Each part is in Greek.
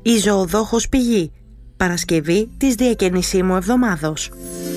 Η Ζωοδόχος Πηγή, Παρασκευή της Διακαινησίμου Εβδομάδος.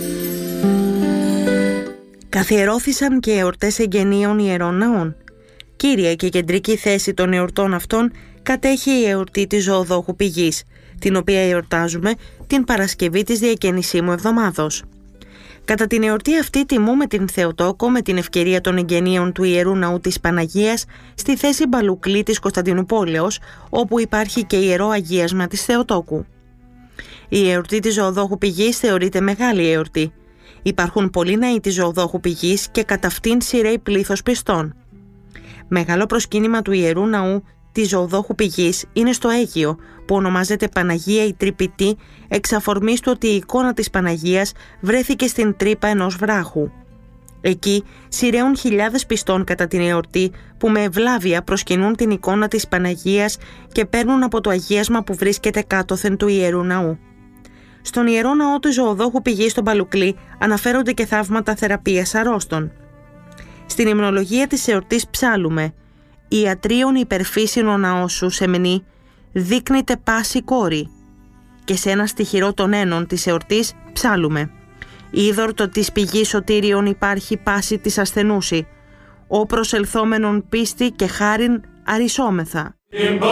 Καθιερώθησαν και εορτές εγγενείων ιερών ναών. Κύρια και κεντρική θέση των εορτών αυτών κατέχει η εορτή της Ζωοδόχου Πηγής, την οποία εορτάζουμε την Παρασκευή της Διακαινησίμου Εβδομάδος. Κατά την εορτή αυτή τιμούμε την Θεοτόκο με την ευκαιρία των εγγενείων του Ιερού Ναού της Παναγίας στη θέση Μπαλουκλή της Κωνσταντινούπολεως, όπου υπάρχει και ιερό αγίασμα της Θεοτόκου. Η εορτή της Ζωοδόχου Πηγής θεωρείται μεγάλη εορτή. Υπάρχουν πολλοί ναοί της Ζωοδόχου Πηγής και κατά αυτήν σειραίει πλήθος πιστών. Μεγάλο προσκύνημα του Ιερού Ναού της Ζωοδόχου Πηγής είναι στο Αίγυο, που ονομάζεται Παναγία η Τρυπητή, εξ αφορμής του ότι η εικόνα της Παναγίας βρέθηκε στην τρύπα ενός βράχου. Εκεί σειραίουν χιλιάδες πιστών κατά την εορτή, που με ευλάβεια προσκυνούν την εικόνα της Παναγίας και παίρνουν από το αγίασμα που βρίσκεται κάτωθεν του Ιερού Ναού. Στον Ιερό Ναό του Ζωοδόχου Πηγής στον Παλουκλή αναφέρονται και θαύματα θεραπείας αρρώστων. Στην υμνολογία της εορτής ψάλουμε «Ιατρίων υπερφύσιν ο ναός σου σεμνή, δείκνυται πάση κόρη». Και σε ένα στιχηρό των ένων της εορτής ψάλουμε «Είδωρ το της πηγής σωτήριον υπάρχει πάση της ασθενούση, ο προσελθόμενον πίστη και χάριν αρισόμεθα».